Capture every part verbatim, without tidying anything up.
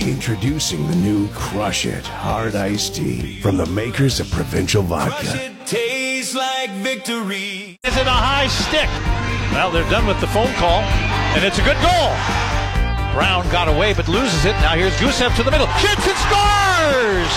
Introducing the new Crush It Hard Iced Tea from the makers of Provincial Vodka. Crush it tastes like victory. Is it a high stick? Well, they're done with the phone call, and it's a good goal. Brown got away but loses it. Now here's Gusev to the middle. Shoots and scores!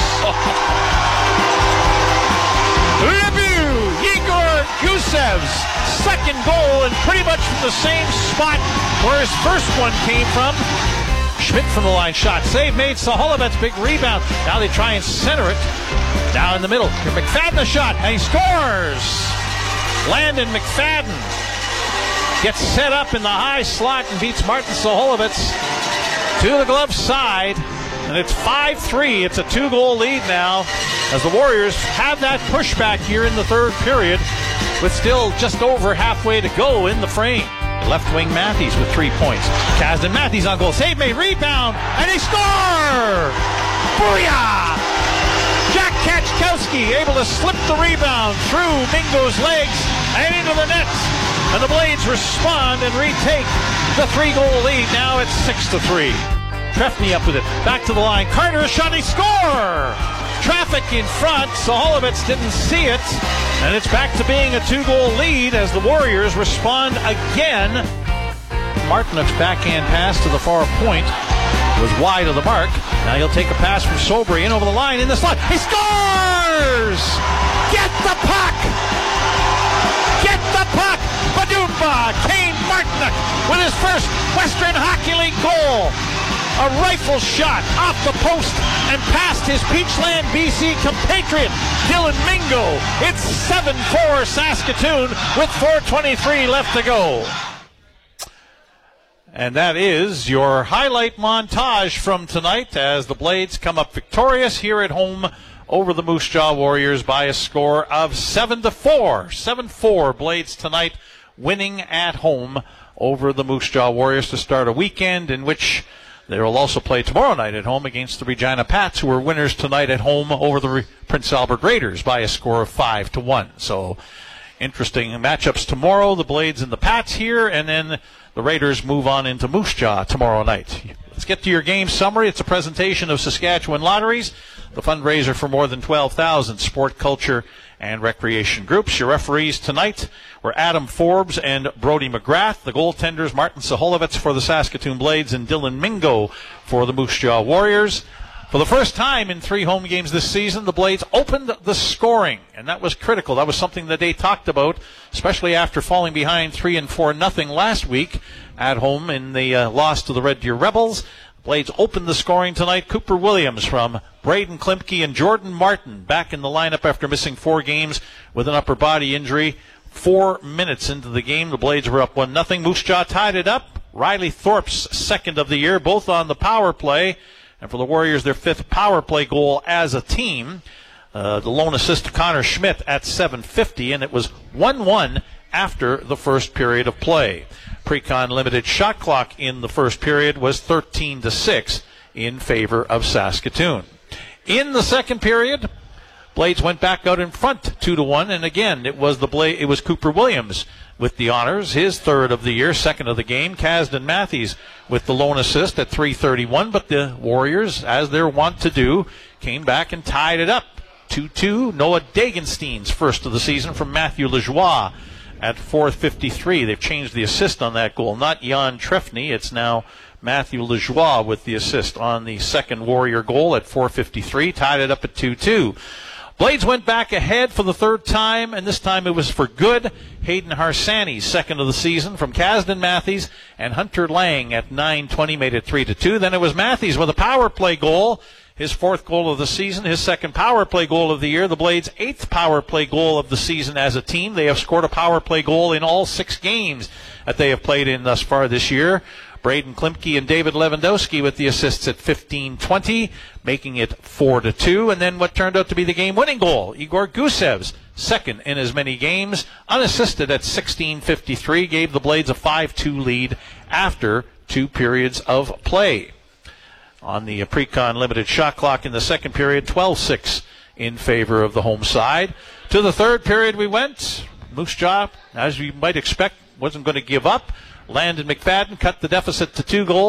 Debut! Igor Gusev's second goal, and pretty much from the same spot where his first one came from. Schmidt from the line shot. Save made. Saholovets big rebound. Now they try and center it. Down in the middle. McFadden a shot, and he scores! Landon McFadden gets set up in the high slot and beats Martin Saholovets to the glove side. And it's five three. It's a two-goal lead now as the Warriors have that pushback here in the third period with still just over halfway to go in the frame. Left wing Matthews with three points. Kasdan Matthews on goal. Save made. Rebound. And they score! Booyah! Jack Kaczkowski able to slip the rebound through Mingo's legs and into the net. And the Blades respond and retake the three-goal lead. Now it's six to three. Trefny up with it. Back to the line. Carter a shot. He score! Traffic in front. Saholovets didn't see it. And it's back to being a two-goal lead as the Warriors respond again. Martinuk's backhand pass to the far point was wide of the mark. Now he'll take a pass from Sobry in over the line in the slot. He scores! Get the puck! Get the puck! Badumba! Kane Martinuk with his first Western Hockey League goal. A rifle shot off the post and past his Peachland, B C compatriot, Dylan Mingo. It's seven four Saskatoon with four twenty-three left to go. And that is your highlight montage from tonight as the Blades come up victorious here at home over the Moose Jaw Warriors by a score of seven to four. seven four Blades tonight winning at home over the Moose Jaw Warriors to start a weekend in which they will also play tomorrow night at home against the Regina Pats, who were winners tonight at home over the Re- Prince Albert Raiders by a score of five to one. So interesting matchups tomorrow. The Blades and the Pats here, and then the Raiders move on into Moose Jaw tomorrow night. Let's get to your game summary. It's a presentation of Saskatchewan Lotteries, the fundraiser for more than twelve thousand sport, culture, and recreation groups. Your referees tonight were Adam Forbes and Brody McGrath. The goaltenders, Martin Saholovets for the Saskatoon Blades and Dylan Mingo for the Moose Jaw Warriors. For the first time in three home games this season, the Blades opened the scoring, and that was critical. That was something that they talked about, especially after falling behind three and four nothing last week at home in the uh, loss to the Red Deer Rebels. Blades opened the scoring tonight. Cooper Williams from Braden Klimke and Jordan Martin back in the lineup after missing four games with an upper body injury. Four minutes into the game, the Blades were up one nothing. Moose Jaw tied it up. Riley Thorpe's second of the year, both on the power play. And for the Warriors, their fifth power play goal as a team. Uh, the lone assist to Connor Schmidt at seven fifty, and it was one one after the first period of play. Precon limited shot clock in the first period was thirteen to six in favor of Saskatoon. In the second period, Blades went back out in front two to one, and again it was the Bla- it was Cooper Williams with the honors, his third of the year, second of the game. Kasdan Matthews with the lone assist at three thirty-one, but the Warriors, as they're wont to do, came back and tied it up two two. Noah Dagenstein's first of the season from Matthew Lajoie at four fifty-three. They've changed the assist on that goal. Not Jan Trefny. It's now Matthew Lajoie with the assist on the second Warrior goal at four fifty-three. Tied it up at two two. Blades went back ahead for the third time, and this time it was for good. Hayden Harsani's second of the season from Kasdan Matthews, and Hunter Lang at nine twenty made it three to two. Then it was Matthews with a power play goal, his fourth goal of the season, his second power play goal of the year. The Blades' eighth power play goal of the season as a team. They have scored a power play goal in all six games that they have played in thus far this year. Braden Klimke and David Lewandowski with the assists at fifteen twenty, making it four to two. And then what turned out to be the game-winning goal, Igor Gusev's second in as many games, unassisted at sixteen fifty-three, gave the Blades a five two lead after two periods of play. On the Precon limited shot clock in the second period, twelve six in favor of the home side. To the third period we went. Moose Jaw, as you might expect, wasn't going to give up. Landon McFadden cut the deficit to two goals.